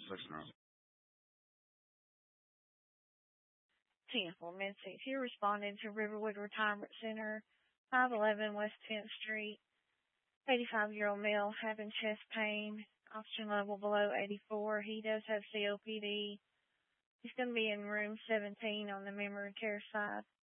Tampa, Mid-6. You're responding to Riverwood Retirement Center, 511 West 10th Street. 85-year-old male having chest pain, oxygen level below 84. He does have COPD. He's going to be in room 17 on the memory care side.